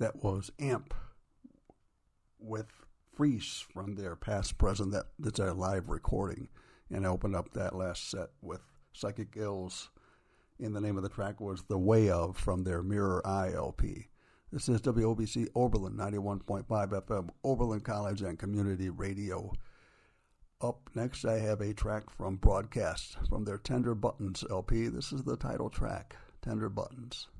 That was Amp with Freeze from their Past Present. That's our live recording. And I opened up that last set with Psychic Ills. And the name of the track was The Way Of from their Mirror Eye LP. This is WOBC Oberlin 91.5 FM, Oberlin College and Community Radio. Up next, I have a track from Broadcast from their Tender Buttons LP. This is the title track, Tender Buttons.